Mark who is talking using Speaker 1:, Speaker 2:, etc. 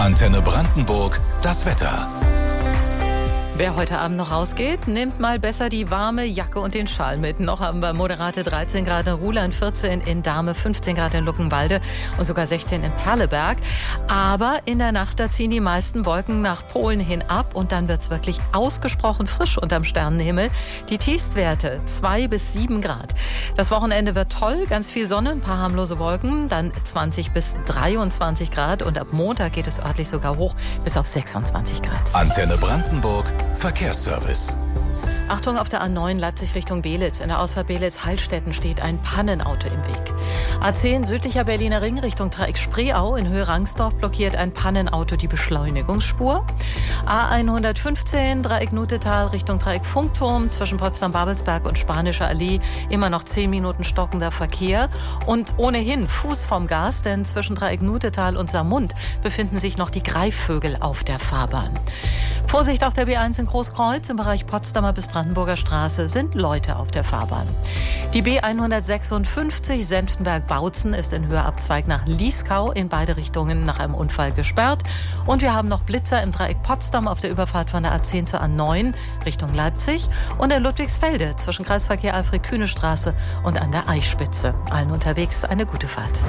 Speaker 1: Antenne Brandenburg, das Wetter.
Speaker 2: Wer heute Abend noch rausgeht, nimmt mal besser die warme Jacke und den Schal mit. Noch haben wir moderate 13 Grad in Ruhland, 14 in Dahme, 15 Grad in Luckenwalde und sogar 16 in Perleberg. Aber in der Nacht, da ziehen die meisten Wolken nach Polen hin ab und dann wird es wirklich ausgesprochen frisch unterm Sternenhimmel. Die Tiefstwerte 2 bis 7 Grad. Das Wochenende wird toll, ganz viel Sonne, ein paar harmlose Wolken, dann 20 bis 23 Grad und ab Montag geht es örtlich sogar hoch bis auf 26 Grad.
Speaker 1: Antenne Brandenburg, Verkehrsservice.
Speaker 2: Achtung, auf der A9 Leipzig Richtung Belitz. In der Ausfahrt Belitz-Hallstätten steht ein Pannenauto im Weg. A10 südlicher Berliner Ring Richtung Dreieck Spreeau. In Höhe Rangsdorf blockiert ein Pannenauto die Beschleunigungsspur. A115 Dreieck Nutetal Richtung Dreieck Funkturm. Zwischen Potsdam-Babelsberg und Spanischer Allee immer noch 10 Minuten stockender Verkehr. Und ohnehin Fuß vom Gas, denn zwischen Dreieck Nutetal und Saarmund befinden sich noch die Greifvögel auf der Fahrbahn. Vorsicht auf der B1 in Großkreuz. Im Bereich Potsdamer bis Brandenburger Straße sind Leute auf der Fahrbahn. Die B156 Senftenberg-Bautzen ist in Höheabzweig nach Lieskau in beide Richtungen nach einem Unfall gesperrt. Und wir haben noch Blitzer im Dreieck Potsdam auf der Überfahrt von der A10 zur A9 Richtung Leipzig und in Ludwigsfelde zwischen Kreisverkehr Alfred-Kühne-Straße und an der Eichspitze. Allen unterwegs eine gute Fahrt.